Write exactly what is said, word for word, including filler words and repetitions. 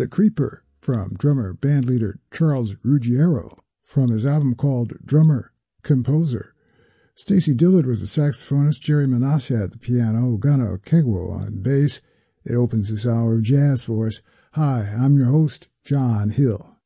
The Creeper from drummer bandleader Charles Ruggiero from his album called Drummer Composer. Stacy Dillard was the saxophonist, Jerry Manasseh at the piano, Gunnar Kegwo on bass. It opens this hour of jazz for us. Hi, I'm your host, John Hill.